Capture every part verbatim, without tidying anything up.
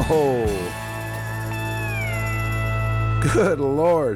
Oh, good Lord.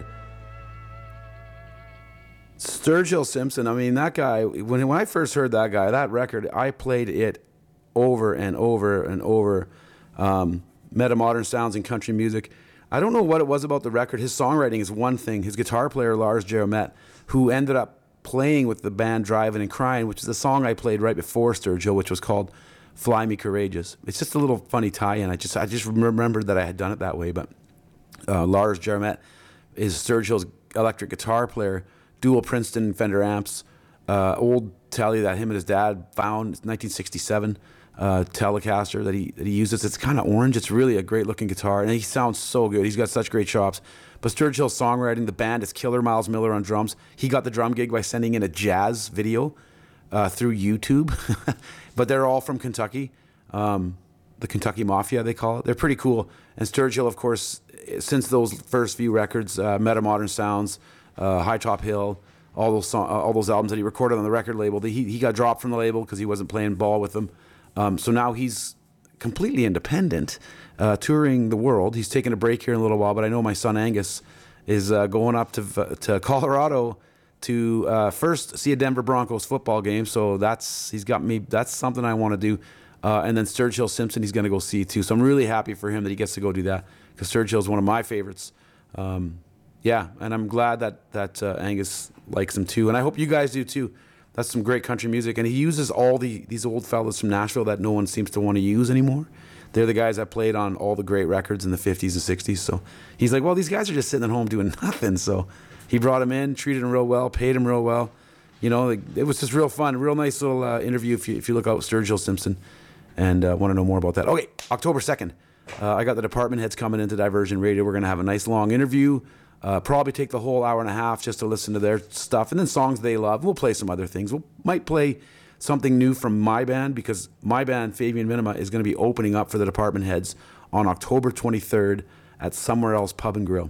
Sturgill Simpson, I mean, that guy, when, when I first heard that guy, that record, I played it over and over and over. Um, Meta Modern Sounds in country music. I don't know what it was about the record. His songwriting is one thing. His guitar player, Lars Jaromette, who ended up playing with the band Driving and Crying, which is the song I played right before Sturgill, which was called Fly Me Courageous. It's just a little funny tie-in. I just I just remembered that I had done it that way. But uh, Lars Jaromette is Sturgill's electric guitar player, dual Princeton Fender amps, uh, old Tele that him and his dad found, nineteen sixty-seven uh, Telecaster that he that he uses. It's kind of orange. It's really a great looking guitar, and he sounds so good. He's got such great chops. But Sturgill's songwriting, the band is killer. Miles Miller on drums. He got the drum gig by sending in a jazz video uh, through YouTube. But they're all from Kentucky. Um, the Kentucky Mafia, they call it. They're pretty cool. And Sturgill, of course, since those first few records, uh, Meta Modern Sounds, uh, High Top Hill, all those song, uh, all those albums that he recorded on the record label, he he got dropped from the label because he wasn't playing ball with them. Um, so now he's completely independent, uh, touring the world. He's taking a break here in a little while, but I know my son Angus is uh, going up to to Colorado to uh, first see a Denver Broncos football game. So that's he's got me. That's something I want to do. Uh, and then Sturgill Simpson, he's going to go see too. So I'm really happy for him that he gets to go do that because Sturgill is one of my favorites. Um, yeah, and I'm glad that that uh, Angus likes him too, and I hope you guys do too. That's some great country music, and he uses all the these old fellas from Nashville that no one seems to want to use anymore. They're the guys that played on all the great records in the fifties and sixties. So he's like, well, these guys are just sitting at home doing nothing. So he brought him in, treated him real well, paid him real well. You know, like, it was just real fun, real nice little uh, interview if you if you look out Sturgill Simpson and uh, want to know more about that. Okay, October second, uh, I got the department heads coming into Diversion Radio. We're going to have a nice long interview. Uh, probably take the whole hour and a half just to listen to their stuff and then songs they love. We'll play some other things. We we'll, might play something new from my band because my band, Fabian Minima, is going to be opening up for the department heads on October twenty-third at Somewhere Else Pub and Grill.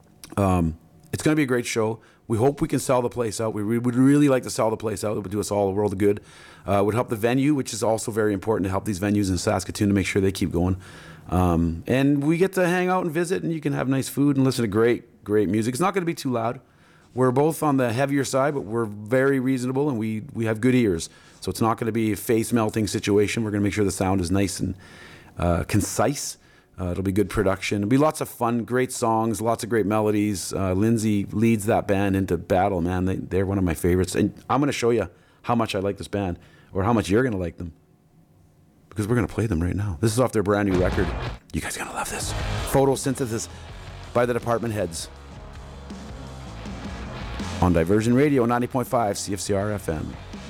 Um, it's going to be a great show. We hope we can sell the place out. We re- would really like to sell the place out. It would do us all a world of good. Uh, it would help the venue, which is also very important to help these venues in Saskatoon to make sure they keep going. Um, and we get to hang out and visit, and you can have nice food and listen to great, great music. It's not going to be too loud. We're both on the heavier side, but we're very reasonable, and we, we have good ears. So it's not going to be a face-melting situation. We're going to make sure the sound is nice and uh, concise. Uh, it'll be good production. It'll be lots of fun, great songs, lots of great melodies. Uh, Lindsay leads that band into battle, man. They, they're one of my favorites. And I'm going to show you how much I like this band or how much you're going to like them because we're going to play them right now. This is off their brand new record. You guys are going to love this. Photosynthesis by the Department Heads on Diversion Radio ninety point five C F C R F M.